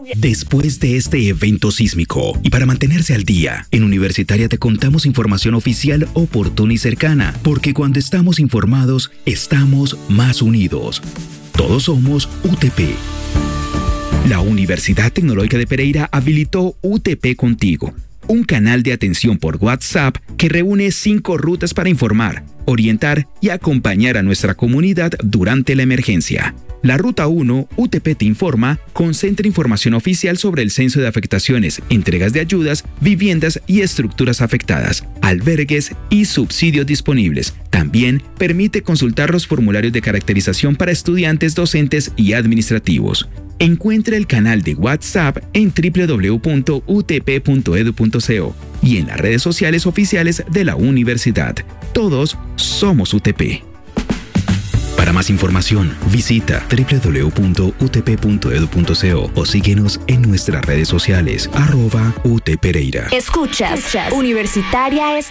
Después de este evento sísmico y para mantenerse al día, en Universitaria te contamos información oficial, oportuna y cercana, porque cuando estamos informados, estamos más unidos. Todos somos UTP. La Universidad Tecnológica de Pereira habilitó UTP Contigo, un canal de atención por WhatsApp que reúne 5 rutas para informar, orientar y acompañar a nuestra comunidad durante la emergencia. La Ruta 1, UTP Te Informa, concentra información oficial sobre el censo de afectaciones, entregas de ayudas, viviendas y estructuras afectadas, albergues y subsidios disponibles. También permite consultar los formularios de caracterización para estudiantes, docentes y administrativos. Encuentra el canal de WhatsApp en www.utp.edu.co y en las redes sociales oficiales de la universidad. Todos somos UTP. Para más información, visita www.utp.edu.co o síguenos en nuestras redes sociales @UTPereira. Escuchas Universitaria